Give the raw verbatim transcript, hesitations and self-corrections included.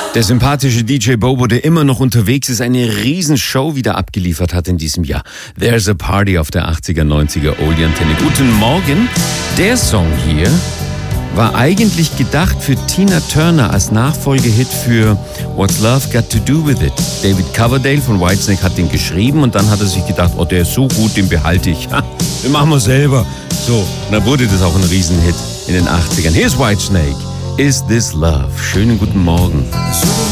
Der sympathische D J Bobo, der immer noch unterwegs ist, eine Riesenshow wieder abgeliefert hat in diesem Jahr. There's a Party auf der achtziger, neunziger Oldie-Antenne. Guten Morgen. Der Song hier war eigentlich gedacht für Tina Turner als Nachfolgehit für What's Love Got to Do With It. David Coverdale von Whitesnake hat den geschrieben und dann hat er sich gedacht, oh, der ist so gut, den behalte ich. Ha, den machen wir selber. So, und dann wurde das auch ein Riesenhit in den achtzigern. Hier ist Whitesnake. Is This Love? Schönen guten Morgen.